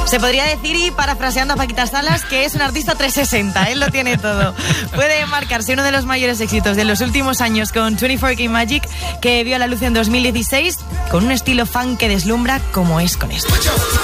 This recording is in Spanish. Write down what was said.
Se podría decir, y parafraseando a Paquita Salas, que es un artista 360, él lo tiene todo. Puede marcarse uno de los mayores éxitos de los últimos años con 24K Magic, que vio a la luz en 2016, con un estilo funk que deslumbra como es con esto.